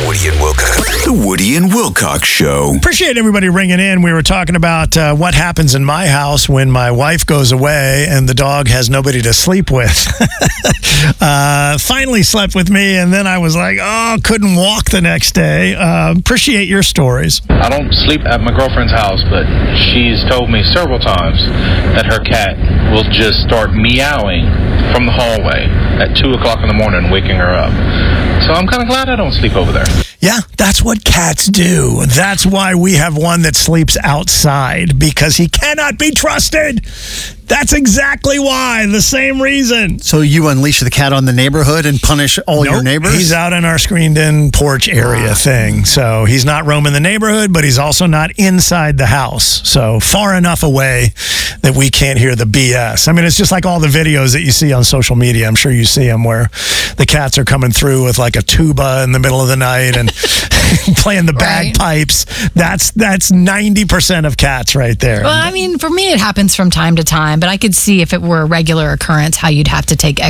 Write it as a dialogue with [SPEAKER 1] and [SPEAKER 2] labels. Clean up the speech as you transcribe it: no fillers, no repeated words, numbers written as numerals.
[SPEAKER 1] Woody and Wilcox. The Woody and Wilcox Show.
[SPEAKER 2] Appreciate everybody ringing in. We were talking about what happens in my house when my wife goes away and the dog has nobody to sleep with. Finally slept with me, and then I was like, couldn't walk the next day. Appreciate your stories.
[SPEAKER 3] I don't sleep at my girlfriend's house, but she's told me several times that her cat will just start meowing from the hallway at 2 o'clock in the morning, waking her up. So I'm kind of glad I don't sleep over there.
[SPEAKER 2] Yeah, that's what cats do. That's why we have one that sleeps outside, because he cannot be trusted. That's exactly why. The same reason.
[SPEAKER 4] So you unleash the cat on the neighborhood and punish all your neighbors?
[SPEAKER 2] He's out in our screened-in porch area thing. So he's not roaming the neighborhood, but he's also not inside the house. So far enough away that we can't hear the BS. I mean, it's just like all the videos that you see on social media. I'm sure you see them where the cats are coming through with like a tuba in the middle of the night and playing the bagpipes. That's 90% of cats right there.
[SPEAKER 5] Well, I mean, for me, it happens from time to time, but I could see if it were a regular occurrence how you'd have to take